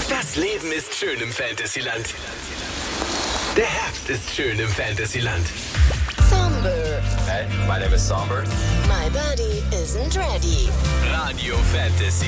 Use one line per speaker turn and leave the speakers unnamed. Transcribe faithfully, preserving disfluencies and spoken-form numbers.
Das Leben ist schön im Fantasyland. Der Herbst ist schön im Fantasyland.
Somber.
Hey, my name is Somber.
My body isn't ready.
Radio Fantasy.